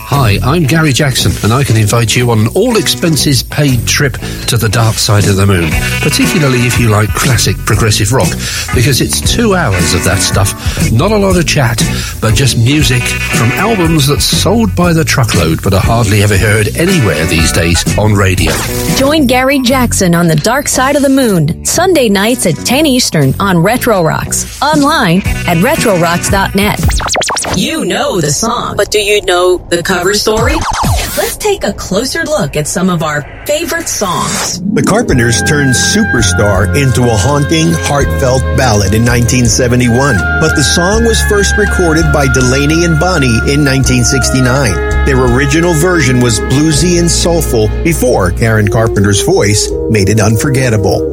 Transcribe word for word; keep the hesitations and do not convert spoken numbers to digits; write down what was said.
Hi, I'm Gary Jackson, and I can invite you on an all-expenses-paid trip to the dark side of the moon, particularly if you like classic progressive rock, because it's two hours of that stuff, not a lot of chat, but just music from albums that sold by the truckload but are hardly ever heard anywhere these days on radio. Join Gary Jackson on the dark side of the moon, Sunday nights at ten Eastern on Retro Rocks, online at retro rocks dot net. You know the song, but do you know the cover story? Let's take a closer look at some of our favorite songs. The Carpenters turned Superstar into a haunting, heartfelt ballad in nineteen seventy-one, but the song was first recorded by Delaney and Bonnie in nineteen sixty-nine. Their original version was bluesy and soulful before Karen Carpenter's voice made it unforgettable.